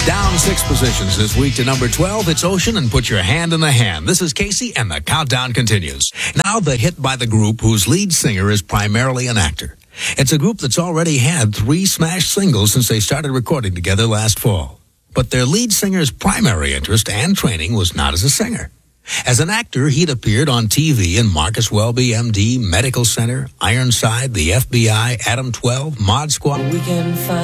Down 6 positions this week to number 12. It's Ocean and Put Your Hand in the Hand. This is Casey and the countdown continues. Now the hit by the group whose lead singer is primarily an actor. It's a group that's already had 3 smash singles since they started recording together last fall. But their lead singer's primary interest and training was not as a singer. As an actor, he'd appeared on TV in Marcus Welby, MD, Medical Center, Ironside, the FBI, Adam 12, Mod Squad. We can find